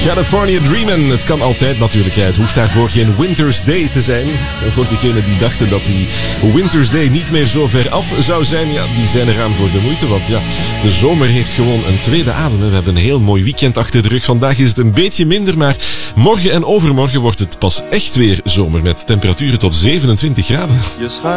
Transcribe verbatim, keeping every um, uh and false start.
California Dreamin'. Het kan altijd natuurlijk. Het hoeft daarvoor geen Winter's Day te zijn. En voor degenen die dachten dat die Winter's Day niet meer zo ver af zou zijn, ja, die zijn eraan voor de moeite. Want ja, de zomer heeft gewoon een tweede adem. We hebben een heel mooi weekend achter de rug. Vandaag is het een beetje minder, maar morgen en overmorgen wordt het pas echt weer zomer met temperaturen tot zevenentwintig graden.